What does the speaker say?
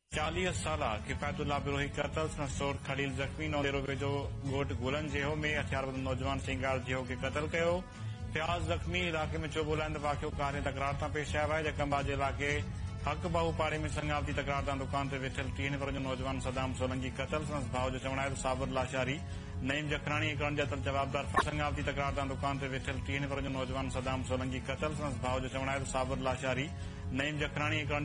40 साला किफायतुल्ला बिरोही कतल सनसोर खलील जख्मी नौलेरो वेझो ॻोठ गुलन जेहो में हथियारबंद नौजवान सिंगार जेहो खे कतल कयो। फयाज़ जख्मी इलाके में चोबोलाइंद वाक़ियो कारे तकरार तां पेश आयो आहे। जकंबा जे इलाके हक बाहू पाड़े में संगावती तकरार तां दुकान ते वेठल 30 वर जो नौजवान सदाम सोलंकी कतल संस भाउ जो चवण आहे त साबिर लाशारी नईम जखराणी करण जा जवाबदार संगावती तकरार तां दुकान ते वेठल 30 वर जो नौजवान सदाम सोलंकी कतल संस भाउ जो चवण आहे त साबिर लाशारी नईम जखराणी